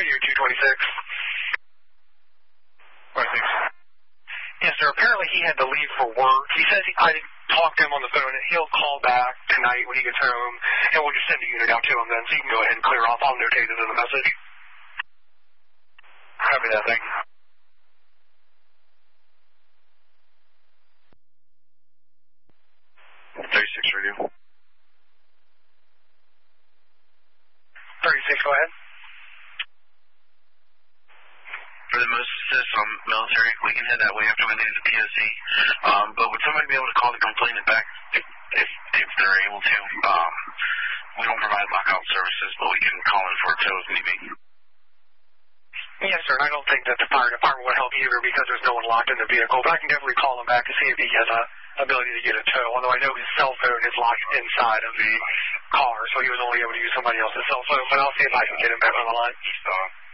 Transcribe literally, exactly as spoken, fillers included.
U two twenty-six. twenty-six. Yes, sir. Apparently he had to leave for work. He says he, I talked to him on the phone, and he'll call back tonight when he gets home, and we'll just send a unit out to him then, so you can go ahead and clear off. I'll notate it in the message. Copy that, thank you. thirty-six radio. thirty-six, go ahead. For the most assist on military, we can head that way after we leave the P O C. Um, but would somebody be able to call the complainant back if, if, if they're able to? Um, we don't provide lockout services, but we can call in for a tow if need be. Yes, sir, and I don't think that the fire department would help either because there's no one locked in the vehicle. But I can definitely call him back to see if he has a ability to get a tow, although I know his cell phone is locked inside of the car, so he was only able to use somebody else's cell phone. But I'll see if I can get him back on the line. Uh,